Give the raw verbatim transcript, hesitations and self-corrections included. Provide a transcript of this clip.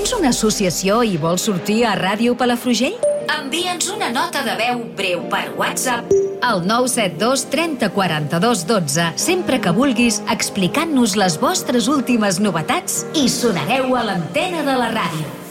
Tens una associació i vols sortir a Ràdio Palafrugell? Envia'ns una nota de veu breu per WhatsApp al nou set dos trenta quaranta-dos dotze, sempre que vulguis, explicant-nos les vostres últimes novetats i sonareu a l'antena de la ràdio.